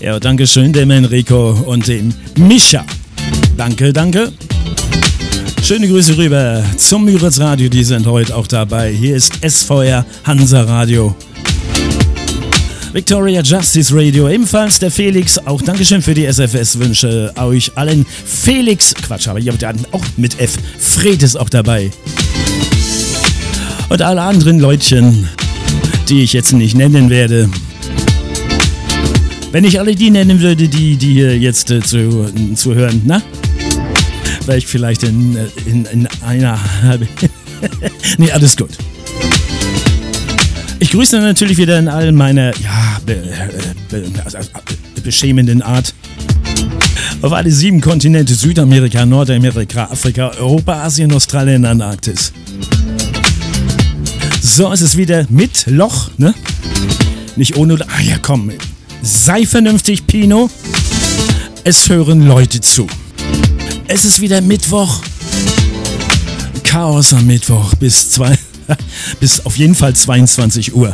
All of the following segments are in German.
Ja, danke schön dem Enrico und dem Micha. Danke, danke. Schöne Grüße rüber zum Müritz Radio, die sind heute auch dabei. Hier ist SVR Hansa Radio. Victoria Justice Radio, ebenfalls der Felix. Auch Dankeschön für die SFS-Wünsche. Euch allen Felix, Quatsch, aber ihr habt auch mit F. Fred ist auch dabei. Und alle anderen Leutchen, die ich jetzt nicht nennen werde. Wenn ich alle die nennen würde, die hier jetzt zu hören, na? Wäre ich vielleicht in einer halben... Nee, alles gut. Ich grüße natürlich wieder in all meiner beschämenden Art auf alle 7 Kontinente: Südamerika, Nordamerika, Afrika, Europa, Asien, Australien, Antarktis. So ist es wieder mit Loch, ne? Nicht ohne... Ah ja, komm. Sei vernünftig, Pino. Es hören Leute zu. Es ist wieder Mittwoch. Chaos am Mittwoch bis auf jeden Fall 22 Uhr.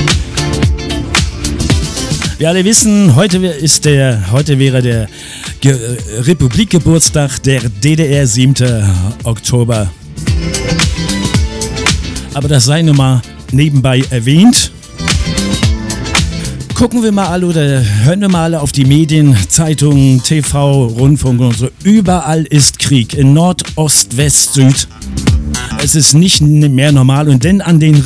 Wir alle wissen, heute wäre der Republikgeburtstag der DDR, 7. Oktober. Aber das sei nur mal nebenbei erwähnt. Gucken wir mal alle oder hören wir mal alle auf die Medien, Zeitungen, TV, Rundfunk und so. Überall ist Krieg, in Nord, Ost, West, Süd. Es ist nicht mehr normal, und denn an den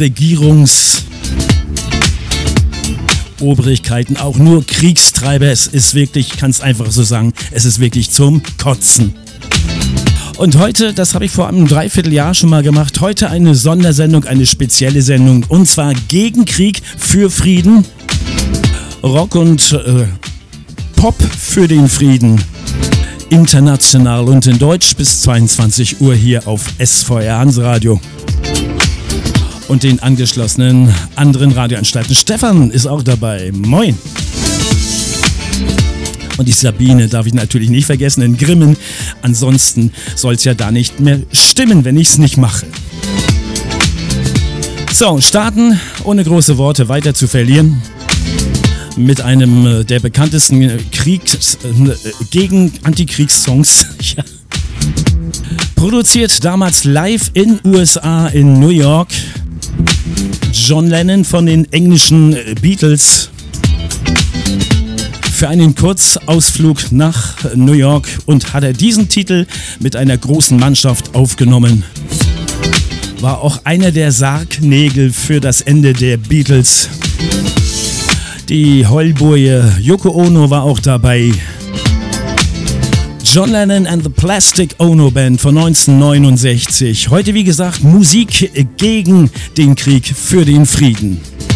Regierungsobrigkeiten auch nur Kriegstreiber. Es ist wirklich, ich kann es einfach so sagen, es ist wirklich zum Kotzen. Und heute, das habe ich vor einem Dreivierteljahr schon mal gemacht, heute eine Sondersendung, eine spezielle Sendung, und zwar gegen Krieg, für Frieden. Rock und Pop für den Frieden. International und in Deutsch bis 22 Uhr hier auf SVR Hansa Radio. Und den angeschlossenen anderen Radioanstalten. Stefan ist auch dabei. Moin. Und die Sabine darf ich natürlich nicht vergessen in Grimmen. Ansonsten soll es ja da nicht mehr stimmen, wenn ich es nicht mache. So, starten, ohne große Worte weiter zu verlieren, mit einem der bekanntesten gegen Antikriegssongs. Ja. Produziert damals live in USA, in New York. John Lennon von den englischen Beatles. Für einen Kurzausflug nach New York, und hat er diesen Titel mit einer großen Mannschaft aufgenommen. War auch einer der Sargnägel für das Ende der Beatles. Die Heulboje Yoko Ono war auch dabei. John Lennon and the Plastic Ono Band von 1969. Heute, wie gesagt, Musik gegen den Krieg, für den Frieden.